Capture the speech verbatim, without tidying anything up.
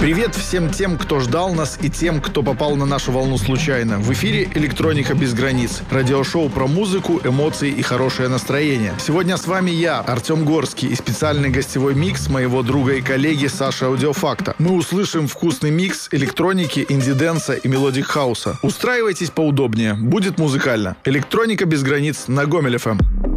Привет всем тем, кто ждал нас, и тем, кто попал на нашу волну случайно. В эфире «Электроника без границ». Радиошоу про музыку, эмоции и хорошее настроение. Сегодня с вами я, Артем Горский, и специальный гостевой микс моего друга и коллеги Саши Аудиофакта. Мы услышим вкусный микс электроники, инди-дэнса и мелодик хауса. Устраивайтесь поудобнее, будет музыкально. «Электроника без границ» на Гомель эф эм.